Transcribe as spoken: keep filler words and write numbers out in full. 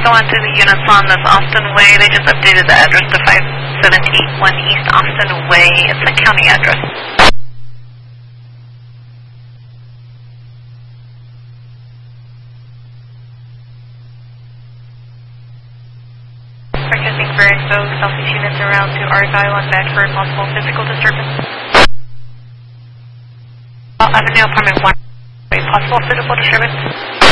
also on to the units on this Austin Way. They just updated the address to five seven eight one East Austin Way. It's a county address. Requesting for info, Southeast units around to Argyle on Med for possible physical disturbance. Avenue apartment one, possible physical disturbance.